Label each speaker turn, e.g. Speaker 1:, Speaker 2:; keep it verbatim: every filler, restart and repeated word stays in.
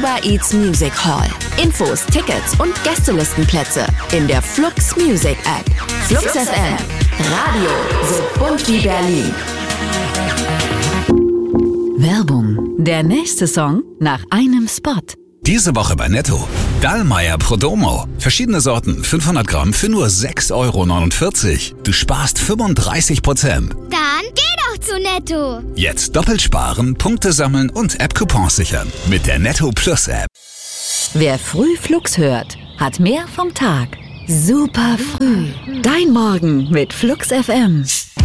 Speaker 1: Uber Eats Music Hall. Infos, Tickets und Gästelistenplätze in der Flux Music App. Flux F M. Radio so bunt wie Berlin.
Speaker 2: Werbung. Der nächste Song nach einem Spot.
Speaker 3: Diese Woche bei Netto. Dallmayr Prodomo. Verschiedene Sorten, fünfhundert Gramm für nur sechs Euro neunundvierzig. Du sparst fünfunddreißig Prozent.
Speaker 4: Dann geh doch zu Netto.
Speaker 3: Jetzt doppelt sparen, Punkte sammeln und App-Coupons sichern. Mit der Netto Plus App.
Speaker 2: Wer früh Flux hört, hat mehr vom Tag. Super früh. Dein Morgen mit Flux F M.